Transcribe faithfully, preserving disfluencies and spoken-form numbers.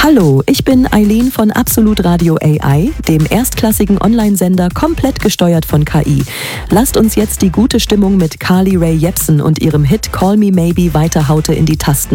Hallo, ich bin Eileen von Absolut Radio A I, dem erstklassigen Online-Sender komplett gesteuert von K I. Lasst uns jetzt die gute Stimmung mit Carly Rae Jepsen und ihrem Hit Call Me Maybe weiter haute in die Tasten.